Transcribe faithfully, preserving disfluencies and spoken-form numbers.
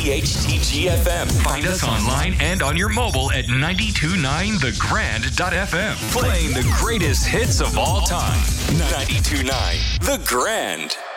C H T G F M. Find us online and on your mobile at ninety-two point nine the grand dot f m. Playing the greatest hits of all time. ninety-two point nine The Grand.